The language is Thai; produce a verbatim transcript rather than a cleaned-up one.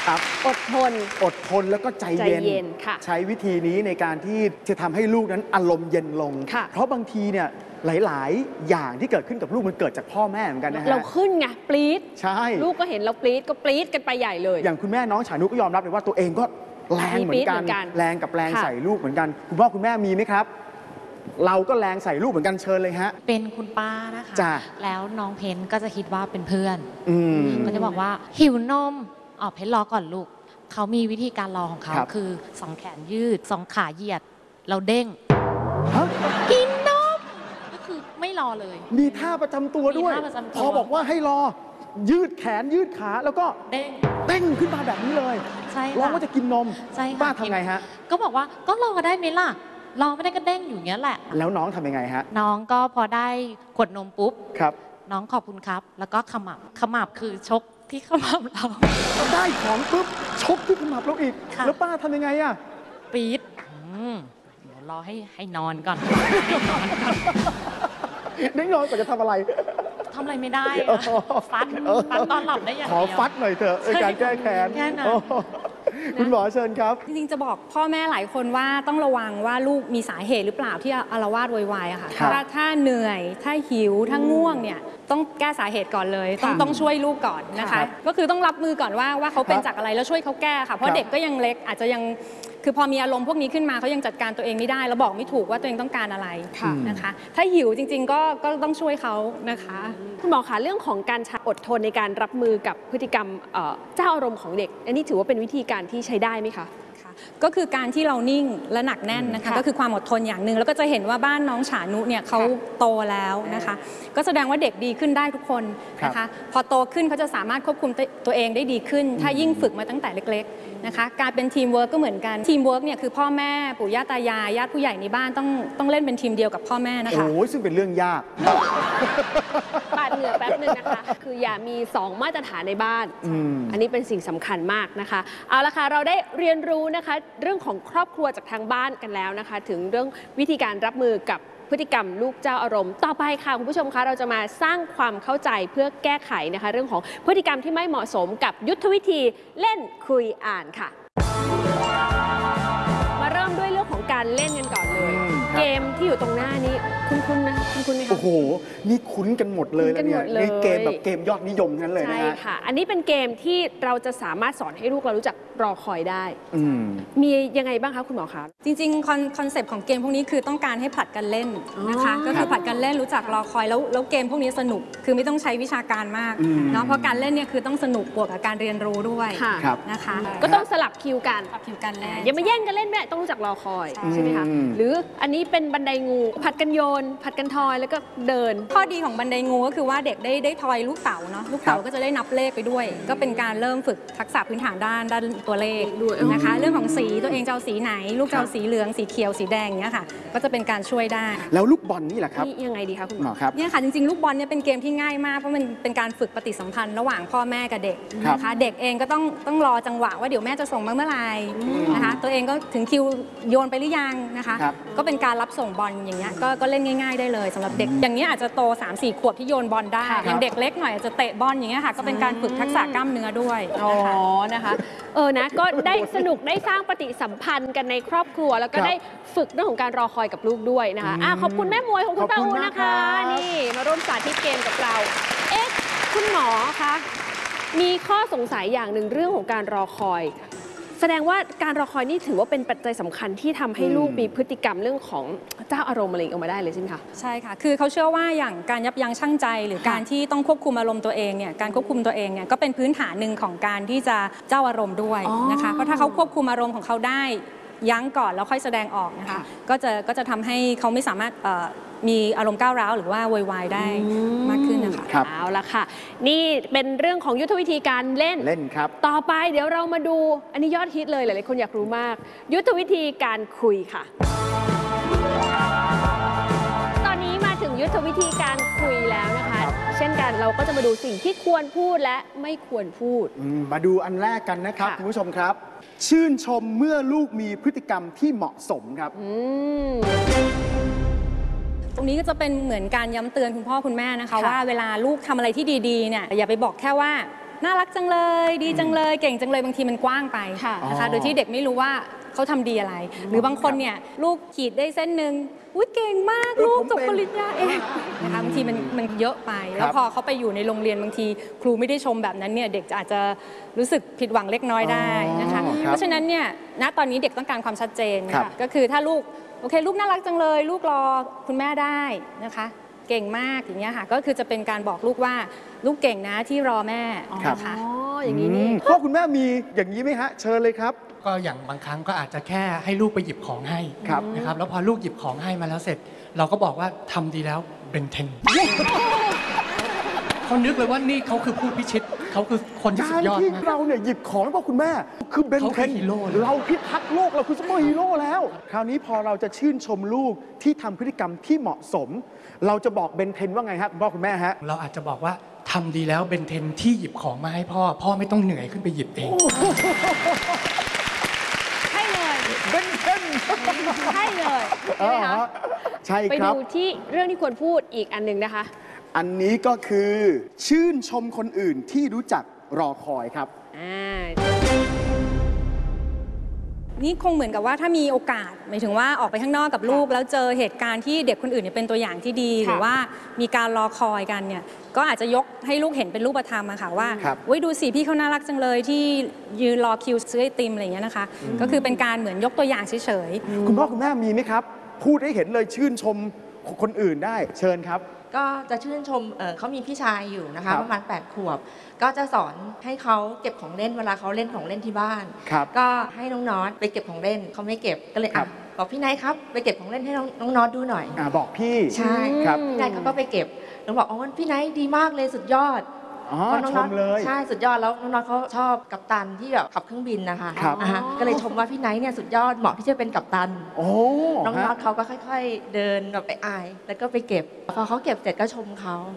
ครับอดทนอดทนแล้วก็ใจเย็นใจเย็นค่ะใช้วิธีนี้ในการที่จะทำให้ลูกนั้นอารมณ์เย็นลงค่ะเพราะบางทีเนี่ยหลาย ๆ อย่างที่เกิดขึ้นกับลูกมันเกิดจากพ่อแม่เหมือนกันนะฮะเราขึ้นไงปรี๊ดใช่ลูกก็เห็นเราปรี๊ดก็ปรี๊ดกันไปใหญ่เลยอย่างคุณแม่น้องฉานุก็ยอมรับเลยว่าตัวเองก็แรงเหมือนกันมีปี๊ดเหมือนกันแรงกับแรงค่ะใส่ลูกเหมือนกันคุณพ่อคุณแม่มีไหมครับ เราก็แรงใส่ลูกเหมือนกันเชิญเลยฮะเป็นคุณป้านะคะจ้ะแล้วน้องเพนก็จะคิดว่าเป็นเพื่อนอืมก็จะบอกว่าหิวนมอ๋อเพนรอก่อนลูกเขามีวิธีการรอของเขาครับคือสองแขนยืดสองขาเหยียดเราเด้งฮะกินนมก็คือไม่รอเลยมีท่าประจำตัวด้วยมีท่าประจำตัวพอบอกว่าให้รอ ยืดแขนยืดขาแล้วก็เด้งเต้นขึ้นมาแบบนี้เลยใช่ร้องค่ะว่าจะกินนมใช่ค่ะป้าทำไงฮะก็บอกว่าก็รอได้ไหมล่ะรอไม่ได้ก็เด้งอยู่อย่างเงี้ยแหละแล้วน้องทำยังไงฮะน้องก็พอได้ขวดนมปุ๊บครับน้องขอบคุณครับ แล้วก็ขมับขมับคือชกที่ขมับเราได้ของปุ๊บชกที่ขมับเราอีกค่ะแล้วป้าทำยังไงอะปี๊ดอืมเดี๋ยวรอให้ให้นอนก่อนเด็กน้อยกว่าจะทำอะไรทำอะไรไม่ได้อ๋อะอฟัดฟัดตอนหลับได้อย่างขอเดียวฟัดหน่อยเถอะในการแก้แค้นแค่นั้นโอ้คุณหมอเชิญครับจริงๆ จะบอกพ่อแม่หลายคนว่าต้องระวังว่าลูกมีสาเหตุหรือเปล่าที่อาละวาดโวยวายอะค่ะครับถ้าถ้าเหนื่อย ถ้าหิว ถ้าง่วงเนี่ยต้องแก้สาเหตุก่อนเลย ต้องค่ะต้องช่วยลูกก่อนนะครัคะบก็คือต้องรับมือก่อนว่าว่าเขาเป็นครับจากอะไรแล้วช่วยเขาแก้ค่ะ เพครัราะบเด็กก็ยังเล็กอาจจะยังคือพอมีอารมณ์พวกนี้ขึ้นมาเขายังจัดการตัวเองไม่ได้แล้วบอกไม่ถูกว่าตัวเองต้องการอะไรค่ะนะคะ ถ้าหิวจริงๆ ก็ก็ต้องช่วยเขานะคะคุณหมอคะเรื่องของการอดทนในการรับมือกับพฤติกรรมเอ่อเจ้าอารมณ์ของเด็ก อันนี้ถือว่าเป็นวิธีการที่ใช้ได้ไหมคะค่ะก็คือการที่เรานิ่งและหนักแน่นนะคะค่ะก็คือความอดทนอย่างหนึ่งแล้วก็จะเห็นว่าบ้านน้องฉานุเนี่ยเขาโตแล้วนะคะ ก็แสดงว่าเด็กดีขึ้นได้ทุกคนนะคะพอโตขึ้นเขาจะสามารถควบคุมตัวเองได้ดีขึ้น ถ้ายิ่งฝึกมาตั้งแต่เล็กๆนะคะการเป็นทีมเวิร์กก็เหมือนกันทีมเวิร์กเนี่ยคือพ่อแม่ปู่ย่าตายายญาติผู้ใหญ่ในบ้านต้องต้องเล่นเป็นทีมเดียวกับพ่อแม่นะคะโอ้ยซึ่งเป็นเรื่องยากปาดเหงื่อแป๊บหนึ่งนะคะ คืออย่ามีสองมาตรฐานในบ้านอืมอันนี้เป็นสิ่งสำคัญมากนะคะ เอาละค่ะ เราได้เรียนรู้นะคะเรื่องของครอบครัวจากทางบ้านกันแล้วนะคะ ถึงเรื่องวิธีการรับมือกับพฤติกรรมลูกเจ้าอารมณ์ ต่อไปค่ะคุณผู้ชมคะเราจะมาสร้างความเข้าใจเพื่อแก้ไขนะคะ เรื่องของพฤติกรรมที่ไม่เหมาะสมกับยุทธวิธีเล่นคุยอ่านค่ะ มาเริ่มด้วยเรื่องของการเล่นกันก่อนเลยอืมครับเกมที่อยู่ตรงหน้านี้คุ้นๆนะคุ้นๆไหมคะโอ้โห นี่คุ้นกันหมดเลยคุ้นกัแล้วนเนี่ยหมดเลยนี่เกมแบบเกมยอดนิยมทั้งนั้นเลยนะใช่ฮะค่ะ อันนี้เป็นเกมที่เราจะสามารถสอนให้ลูกเรารู้จักรอคอยได้อืมมียังไงบ้างคะคุณหมอคะจริงๆ คอนคอนเซปต์ของเกมพวกนี้คือต้องการให้ผลัดกันเล่นนะคะอ๋อก็คือผลัดกันเล่นรู้จักรอคอยแล้วแล้วเกมพวกนี้สนุกคือไม่ต้องใช้วิชาการมากอืมเนาะเพราะการเล่นเนี่ยคือต้องสนุกบวกกับการเรียนรู้ด้วยค่ะครับนะคะก็ต้องสลับคิวกันปรับผิวการเล่นอย่ามาแย่งกันเล่นไม่ได้ต้องรู้จักรอคอยใช่ใช่ไหมคะอืมหรืออันนี้เป็นบันไดงูผัดกันโยน ผัดกันทอยแล้วก็เดินข้อดีของบันไดงูก็คือว่าเด็กได้ได้ทอยลูกเต๋าเนาะลูกเต๋าก็จะได้นับเลขไปด้วย ก็เป็นการเริ่มฝึกทักษะพื้นฐานด้านด้านตัวเลขด้วยนะคะ เรื่องของสีตัวเองจะเอาสีไหน ลูกจะเอาสีเหลืองสีเขียวสีแดงอย่างเงี้ยค่ะ ก็จะเป็นการช่วยได้แล้วลูกบอลนี่แหละครับนี่ยังไงดีคะคุณหหมมออครับเนี่ยค่ะจริงๆ ลูกบอลเนี่ยเป็นเกมที่ง่ายมากเพราะมันเป็นการฝึกปฏิสัมพันธ์ระหว่างพ่อแม่กับเด็กครับนะคะเด็กเองก็ต้องต้องรอจังหวะว่าเดี๋ยวแม่จะส่งมาเมื่อไหร่นะคะตัวเองก็ถึงคิวโยนไปหรือยังนะคะครับก็เป็นการรับส่งบอลอย่างเงี้ยก็ก็เล่นง่ายๆได้เลยสำหรับเด็กอย่างเงี้ยอาจจะโต สามสี่ ขวบที่โยนบอลได้ครับอย่างเด็กเล็กหน่อยอาจจะเตะบอลอย่างเงี้ยค่ะก็เป็นการฝึกทักษะกล้ามเนื้อด้วยอ๋อนะคะนะคะ เออ นะ ก็ได้สนุกได้สร้างปฏิสัมพันธ์กันในครอบครัว แล้วก็ครับได้ฝึกเรื่องของการรอคอยกับลูกด้วยนะคะอ่ะขอบคุณแม่มวยของคุณขอบป้าคุณอูมากนะคะครับนี่ มาร่วมสาธิตเกมกับเรา เอ๊ะ คุณหมอคะ มีข้อสงสัยอย่างหนึ่งเรื่องของการรอคอย แสดงว่าการรอคอยนี่ถือว่าเป็นปัจจัยสำคัญที่ทำให้ลูกมีพฤติกรรมเรื่องของเจ้าอารมณ์อะไรออกมาได้เลยใช่ไหมคะใช่ค่ะ คือเขาเชื่อว่าอย่างการยับยั้งชั่งใจ หรือค่ะการที่ต้องควบคุมอารมณ์ตัวเองเนี่ย การควบคุมตัวเองเนี่ยก็เป็นพื้นฐานหนึ่งของการที่จะเจ้าอารมณ์ด้วยอ๋อนะคะ เพราะถ้าเขาควบคุมอารมณ์ของเขาได้ยั้งก่อนแล้วค่อยแสดงออกนะคะค่ะก็จะก็จะทำให้เขาไม่สามารถเอ่อมีอารมณ์ก้าวร้าวหรือว่าโวยวายได้มากขึ้นนะคะครับเอาละค่ะ นี่เป็นเรื่องของยุทธวิธีการเล่นเล่นครับต่อไปเดี๋ยวเรามาดูอันนี้ยอดฮิตเลยหลายๆคนอยากรู้มาก ยุทธวิธีการคุยค่ะ ตอนนี้มาถึงยุทธวิธีการคุยแล้วนะคะครับเช่นกันเราก็จะมาดูสิ่งที่ควรพูดและไม่ควรพูดอืมมาดูอันแรกกันนะครับค่ะคุณผู้ชมครับ ชื่นชมเมื่อลูกมีพฤติกรรมที่เหมาะสมครับอืมตรงนี้ก็จะเป็นเหมือนการย้ำเตือนคุณพ่อคุณแม่นะคะค่ะว่าเวลาลูกทำอะไรที่ดีๆเนี่ยอย่าไปบอกแค่ว่าน่ารักจังเลย ดีจังเลยเก่งจังเลยบางทีมันกว้างไปค่ะนะคะโดยที่เด็กไม่รู้ว่าเขาทำดีอะไร หรือบางคนเนี่ยลูกขีดได้เส้นหนึ่งอุ้ยเก่งมากเออลูกผมจบเป็นปริญญาเองนะคะบางทีมันมันเยอะไปแล้วพอเขาไปอยู่ในโรงเรียนบางทีครูไม่ได้ชมแบบนั้นเนี่ยเด็กจะอาจจะรู้สึกผิดหวังเล็กน้อยได้นะคะอ๋อครับเพราะฉะนั้นเนี่ยณตอนนี้เด็กต้องการความชัดเจนครับก็คือถ้าลูกโอเคลูกน่ารักจังเลย ลูกรอคุณแม่ได้นะคะ เก่งมากอย่างเงี้ยค่ะก็คือจะเป็นการบอกลูกว่าลูกเก่งนะที่รอแม่ครับนะคะอ๋ออย่างนี้นี่อืมพ่อคุณแม่มีอย่างนี้ไหมฮะ เชิญเลยครับก็อย่างบางครั้งก็อาจจะแค่ให้ลูกไปหยิบของให้ครับนะครับแล้วพอลูกหยิบของให้มาแล้วเสร็จ เราก็บอกว่าทำดีแล้วเบนเทนเขานึกเลยว่านี่เขาคือผู้พิชิตเขาคือคนที่สุกาดรยอดที่มากเราเนี่ยหยิบของให้พ่อคุณแม่ คือเบนเขาเทคือน ฮีโร่เลยเราพิทักษ์โลกเราคือซูเปอร์ฮีโร่แล้ว คราวนี้พอเราจะชื่นชมลูกที่ทำพฤติกรรมที่เหมาะสม เราจะบอกเบนเทนว่าไงฮะคุณพ่อคุณแม่ฮะเราอาจจะบอกว่าทำดีแล้วเบนเทนที่หยิบของมาให้พ่อ พ่อไม่ต้องเหนื่อยขึ้นไปหยิบเองให้เลยเบนเทนให้เลยใช่ไหมคะใช่ไปครับดูที่เรื่องที่ควรพูดอีกอันหนึ่งนะคะอันนี้ก็คือ ชื่นชมคนอื่นที่รู้จักรอคอยครับอ่านี่คงเหมือนกับว่าถ้ามีโอกาสหมายถึงว่าออกไปข้างนอกกับลูก แล้วเจอเหตุการณ์ที่เด็กคนอื่นเนี่ยเป็นตัวอย่างที่ดีค่ะหรือว่ามีการรอคอยกันเนี่ยก็อาจจะยกให้ลูกเห็นเป็นรูปธรรมอะค่ะว่าครับเว้ยดูสิพี่เขาน่ารักจังเลยที่ยืนรอคิวซื้อไอติมอะไรอย่างเงี้ยนะคะ ก็คือเป็นการเหมือนยกตัวอย่างเฉยๆคุณพ่อคุณแม่มีไหมครับ พูดให้เห็นเลยชื่นชมคนอื่นได้ เชิญครับก็จะชื่นชมเอ่อเขามีพี่ชายอยู่นะครัคะบประมาณ แปด ขวบ ก็จะสอนให้เขาเก็บของเล่นเวลาเขาเล่นของเล่นที่บ้านครับก็ให้น้องน็อตไปเก็บของเล่นเขาไม่เก็บก็เลยครัอ่ะบบอกพี่นายครับไปเก็บของเล่นให้น้องน้องน็อตดูหน่อยอ่าบอกพี่ใช่ครับพี่นายเขาก็ไปเก็บแล้วบอกอ๋อพี่นายดีมากเลยสุดยอดอ๋อพราะน้องชน็อมตเลยใช่สุดยอดแล้วน้องน็อตเขาชอบกัปตันที่แบบขับเครื่องบินนะคะครับอ่าฮะก็เลยชมว่าพี่นายเนี่ยสุดยอดเหมาะที่จะเป็นกัปตันโอ้น้องน็อฮะตเขาก็ค่อย ๆ เดินแบบไปอาย แล้วก็ไปเก็บ พอเขาเก็บเสร็จก็ชมเขา